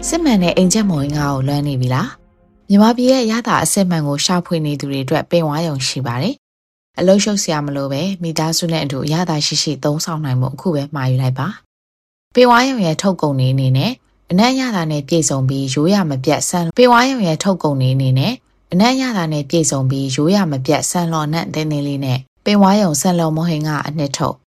စစ်မှန်တဲ့အိမ်ချက်မဝင်ငါကိုလွမ်းနေပြီလားမြန်မာပြည်ရဲ့ရတာအစစ်မှန်ကိုရှာဖွေနေသူတွေအတွက်ပင်ဝါရုံရှိပါတယ်အလုံးရှုပ်စရာမလိုပဲမိသားစုနဲ့အတူရတာရှိသုံးဆောင်နိုင်မှုအခုပဲမှာယူလိုက်ပါပင်ဝါရုံရဲ့ထုတ်ကုန်နေအနေနဲ့အနံ့ရတာနဲ့ပြည့်စုံပြီးရိုးရမပြတ်ဆန်းပင်ဝါရုံရဲ့ထုတ်ကုန်နေအနေနဲ့အနံ့ရတာနဲ့ပြည့်စုံပြီးရိုးရမပြတ်ဆန်းလော်နဲ့တင်းတင်းလေးနဲ့ပင်ဝါရုံဆန်လော်မဟင်ကအနှစ်ထုတ်